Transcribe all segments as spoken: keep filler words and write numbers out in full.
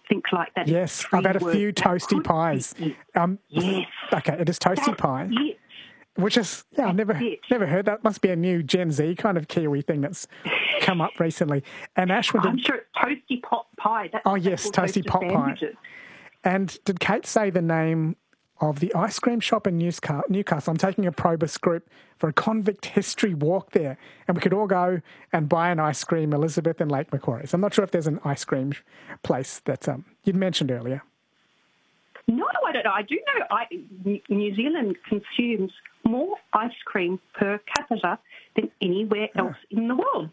think like that. Yes, I've had a few toasty pies. Um, yes. Okay, it is toasty That's pie. it. Which is, yeah, I've never, it. never heard that. Must be a new Gen Z kind of Kiwi thing that's come up recently. And Ashwin, I'm did, sure it's toasty pot pie. That's oh yes, toasty pot pie. And did Kate say the name of the ice cream shop in Newcastle? Newcastle. I'm taking a Probus group for a convict history walk there, and we could all go and buy an ice cream, Elizabeth and Lake Macquarie. So I'm not sure if there's an ice cream place that um, you'd mentioned earlier. No, I don't know. I do know I, New Zealand consumes more ice cream per capita than anywhere else oh. in the world.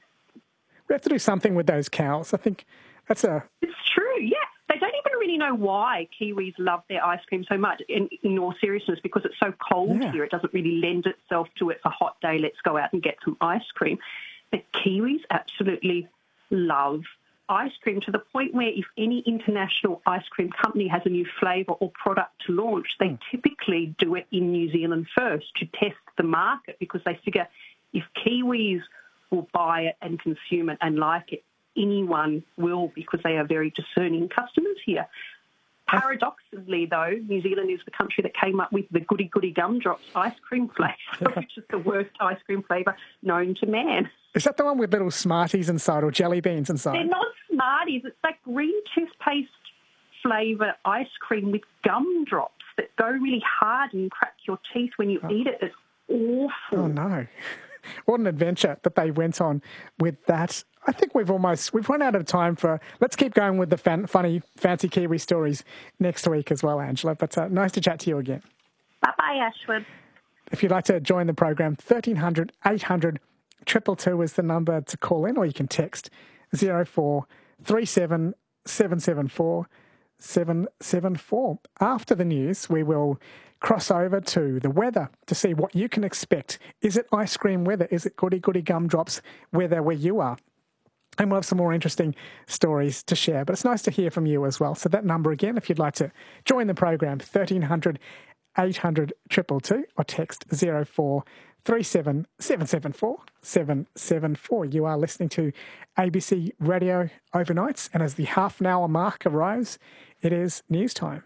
We have to do something with those cows. I think that's a... It's true, yeah. They don't even really know why Kiwis love their ice cream so much, in, in all seriousness, because it's so cold yeah. here. It doesn't really lend itself to it. It's a hot day, let's go out and get some ice cream. But Kiwis absolutely love ice cream to the point where if any international ice cream company has a new flavour or product to launch, they mm. typically do it in New Zealand first to test the market, because they figure if Kiwis will buy it and consume it and like it, anyone will, because they are very discerning customers here. Paradoxically, though, New Zealand is the country that came up with the Goody Goody Gumdrops ice cream flavour, yeah. which is the worst ice cream flavour known to man. Is that the one with little Smarties inside or jelly beans inside? They're not Smarties. It's like green toothpaste flavour ice cream with gumdrops that go really hard and crack your teeth when you oh. eat it. It's awful. Oh, no. What an adventure that they went on with that. I think we've almost, we've run out of time for, let's keep going with the fan, funny, fancy Kiwi stories next week as well, Angela. But uh, nice to chat to you again. Bye-bye, Ashwin. If you'd like to join the program, thirteen hundred, eight hundred, two two two is the number to call in, or you can text zero four three seven seven seven four seven seven four. After the news, we will cross over to the weather to see what you can expect. Is it ice cream weather? Is it goody goody gumdrops weather where you are? And we'll have some more interesting stories to share. But it's nice to hear from you as well. So that number again, if you'd like to join the program, thirteen hundred, eight hundred, two two two, or text zero four three seven seven seven four seven seven four. You are listening to A B C Radio Overnights. And as the half an hour mark arrives, it is news time.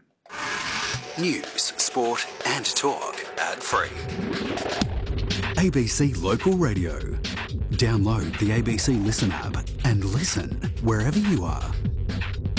News, sport and talk ad free. A B C Local Radio. Download the A B C Listen app and listen wherever you are.